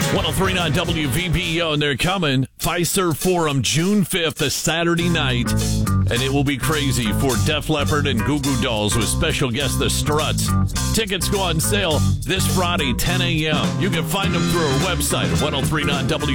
1039 WVBO, and they're coming. Fiserv Forum, June 5th, a Saturday night. And it will be crazy for Def Leppard and Goo Goo Dolls with special guest The Struts. Tickets go on sale this Friday, 10 a.m. You can find them through our website, 1039W.